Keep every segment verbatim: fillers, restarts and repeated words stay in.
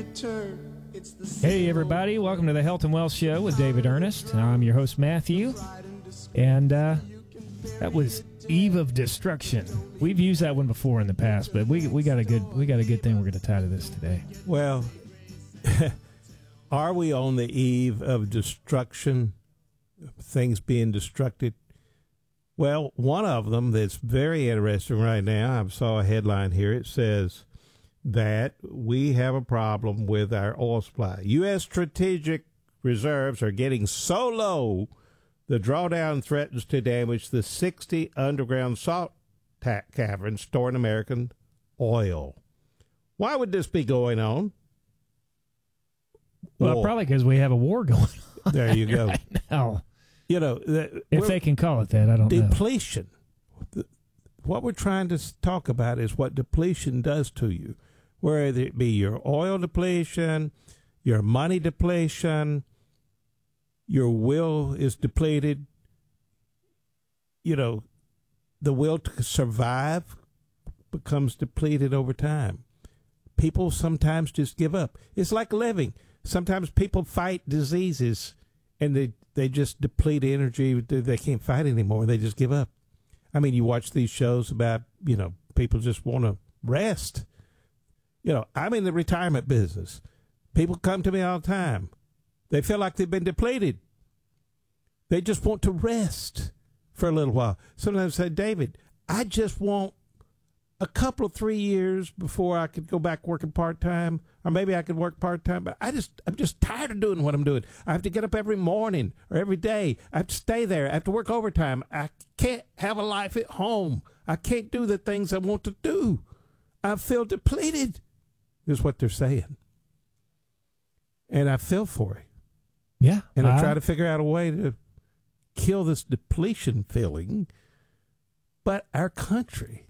return. It's the Hey, everybody. Welcome to the Health and Wealth Show with David Ernest. I'm your host, Matthew. And uh, that was Eve of Destruction. We've used that one before in the past, but we we got a good we got a good thing we're going to tie to this today. Well, are we on the eve of destruction? Things being destructed? Well, one of them that's very interesting right now, I saw a headline here. It says that we have a problem with our oil supply. U S strategic reserves are getting so low, the drawdown threatens to damage the sixty underground salt caverns storing American oil. Why would this be going on? Well, War. probably because we have a war going on. There you go. Right now. You know, the, If they can call it that, I don't know. depletion. The, what we're trying to s- talk about is what depletion does to you, whether it be your oil depletion, your money depletion, your will is depleted. You know, the will to survive becomes depleted over time. People sometimes just give up. It's like living. Sometimes people fight diseases and they, they just deplete energy. They can't fight anymore. They just give up. I mean, you watch these shows about, you know, people just want to rest. You know, I'm in the retirement business. People come to me all the time. They feel like they've been depleted. They just want to rest for a little while. Sometimes I say, David, I just want a couple of three years before I could go back working part-time, or maybe I could work part-time, but I just, I'm just tired of doing what I'm doing. I have to get up every morning or every day. I have to stay there. I have to work overtime. I can't have a life at home. I can't do the things I want to do. I feel depleted, is what they're saying. And I feel for it. Yeah. And I I- try to figure out a way to kill this depletion feeling. But our country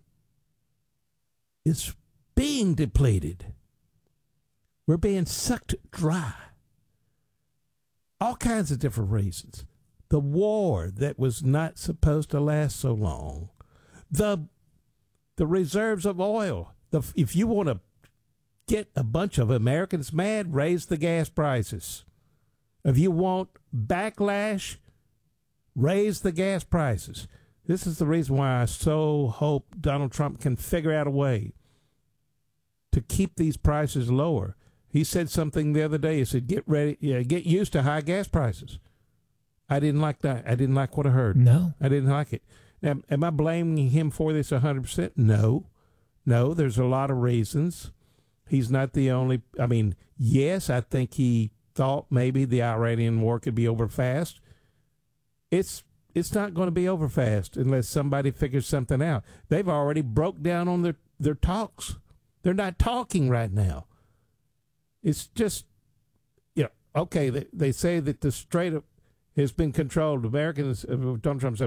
is being depleted. We're being sucked dry. All kinds of different reasons. The war that was not supposed to last so long. The the reserves of oil. The, if you want to get a bunch of Americans mad, raise the gas prices. If you want backlash, raise the gas prices. This is the reason why I so hope Donald Trump can figure out a way to keep these prices lower. He said something the other day. He said, "Get ready, yeah, get used to high gas prices." I didn't like that. I didn't like what I heard. No. I didn't like it. Now, am I blaming him for this one hundred percent? No. No, there's a lot of reasons. He's not the only. I mean, yes, I think he thought maybe the Iranian war could be over fast. It's it's not going to be over fast unless somebody figures something out. They've already broke down on their, their talks. They're not talking right now. It's just, you know, okay, they, they say that the Strait of, has been controlled. Americans, uh, Donald Trump said,